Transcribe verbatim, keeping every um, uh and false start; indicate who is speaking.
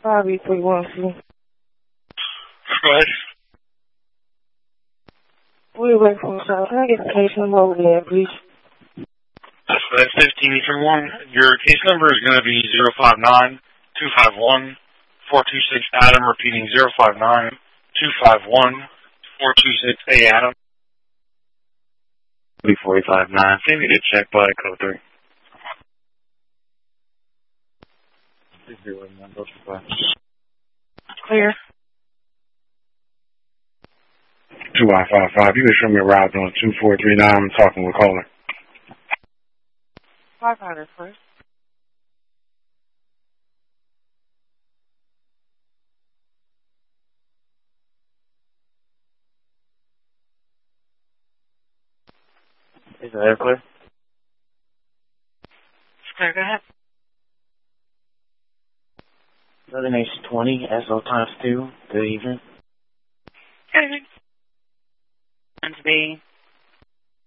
Speaker 1: Bobby three one two.
Speaker 2: Go ahead.
Speaker 1: We're away from the shop. Can I get the case number over there, please?
Speaker 2: That's that's fifteen three one. Your case number is going to be zero five nine two five one four two six Adam. Repeating zero five nine two five one four two six. Hey, Adam.
Speaker 3: B four eight five nine. Send me the check by code three.
Speaker 1: Clear.
Speaker 3: Two I five five. You can show me a route on two four three nine. I'm talking with caller.
Speaker 1: five hundred first.
Speaker 3: Is that clear?
Speaker 1: It's clear. Go ahead.
Speaker 3: Southern H twenty, S O times two. Good evening.
Speaker 1: Good evening. Wednesday.